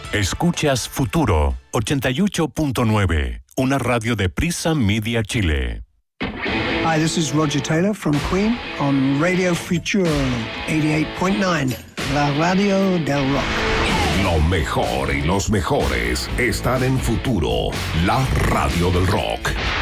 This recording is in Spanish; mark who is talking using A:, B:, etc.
A: Escuchas Futuro 88.9, una radio de Prisa Media Chile.
B: Hi, this is Roger Taylor from Queen on Radio Futuro 88.9, la radio del rock.
C: Lo mejor y los mejores están en Futuro, la radio del rock.